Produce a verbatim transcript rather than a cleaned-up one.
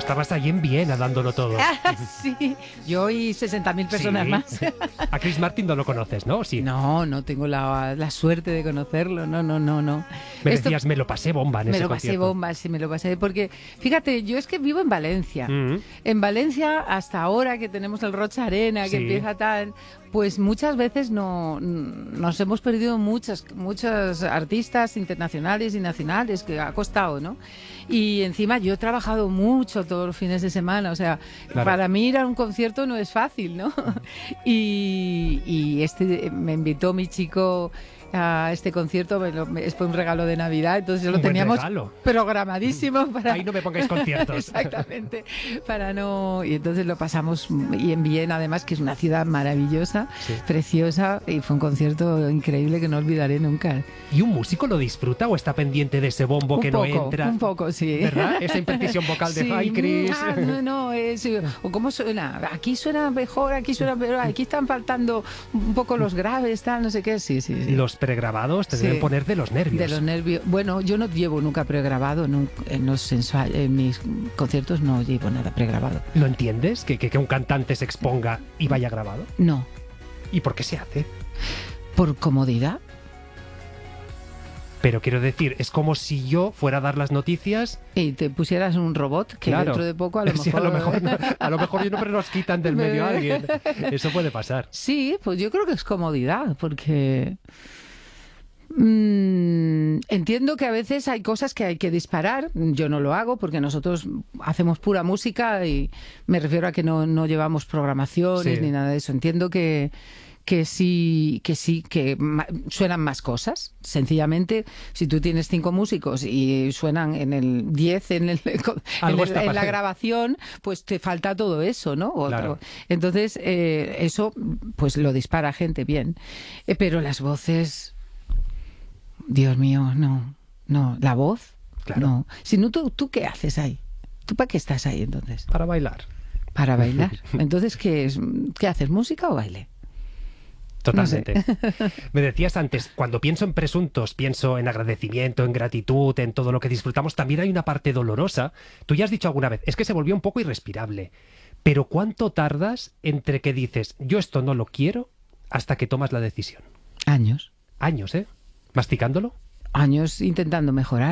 estabas ahí en Viena dándolo todo. Ah, sí, yo y sesenta mil personas Sí. más. A Chris Martin no lo conoces, ¿no? Sí. No, no tengo la, la suerte de conocerlo, no, no, no, no. Me Esto- decías, me lo pasé bomba en me ese lo pasé concierto. bomba, sí, me lo pasé. Porque, fíjate, yo es que vivo en Valencia. Mm. En Valencia, hasta ahora que tenemos el Rocha Arena, que Sí. empieza tal, pues muchas veces no, nos hemos perdido muchas, muchos artistas internacionales y nacionales, que ha costado, ¿no? Y encima yo he trabajado mucho todos los fines de semana, o sea, Claro. para mí ir a un concierto no es fácil, ¿no? y, y este me invitó mi chico a este concierto, me lo- me- es un regalo de Navidad, entonces lo Un buen teníamos regalo. programadísimo para... Ahí no me pongáis conciertos. Exactamente, para no... Y entonces lo pasamos, y en Viena además, que es una ciudad maravillosa, Sí. preciosa, y fue un concierto increíble que no olvidaré nunca. ¿Y un músico lo disfruta o está pendiente de ese bombo Un que poco, no entra? un poco, sí. ¿Verdad? Esa imprecisión vocal de Sí, "Ay, Chris". ah, no, no, es, o cómo suena, aquí suena mejor, aquí suena peor, aquí están faltando un poco los graves, tal, no sé qué, sí, sí, sí. Los pregrabados te Sí. deben poner de los nervios. De los nervios. Bueno, yo no llevo nunca pregrabado, nun- en, los ensay- en mis conciertos no llevo nada pregrabado. ¿Lo entiendes? Que, que, que un cantante se exponga y vaya grabado. No, ¿Y por qué se hace? por comodidad. Pero quiero decir, es como si yo fuera a dar las noticias. Y te pusieras un robot que Claro. dentro de poco a lo mejor... Sí, a lo mejor, no- a lo mejor yo no, pero nos quitan del medio a alguien. Eso puede pasar. Sí, pues yo creo que es comodidad, porque mm, entiendo que a veces hay cosas que hay que disparar. Yo no lo hago porque nosotros hacemos pura música y me refiero a que no, no llevamos programaciones Sí. ni nada de eso. Entiendo que que sí, que sí, que ma- suenan más cosas. Sencillamente, si tú tienes cinco músicos y suenan en el diez en, el, en, Algo el- está en la pasando. grabación, pues te falta todo eso, ¿no? Otro. Claro. Entonces, eh, eso pues lo dispara gente bien. Eh, pero las voces, Dios mío, no, no, la voz, Claro. no. Si no, ¿tú, ¿tú qué haces ahí? ¿Tú para qué estás ahí entonces? Para bailar. Para bailar. Entonces, ¿qué es? ¿Qué haces? ¿Música o baile? Totalmente. Me decías antes, cuando pienso en presuntos, pienso en agradecimiento, en gratitud, en todo lo que disfrutamos, también hay una parte dolorosa. Tú ya has dicho alguna vez, es que se volvió un poco irrespirable. Pero ¿cuánto tardas entre que dices, yo esto no lo quiero, hasta que tomas la decisión? Años. Años, ¿eh? ¿Masticándolo? Años intentando mejorar.